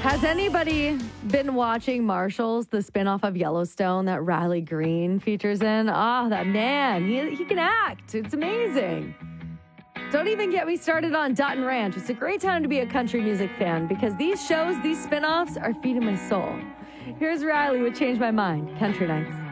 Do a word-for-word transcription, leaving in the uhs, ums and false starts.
Has anybody been watching Marshalls, the spinoff of Yellowstone that Riley Green features in? Oh, that man, he, he can act. It's amazing. Don't even get me started on Dutton Ranch. It's a great time to be a country music fan because these shows, these spinoffs are feeding my soul. Here's Riley with Change My Mind, Country Nights.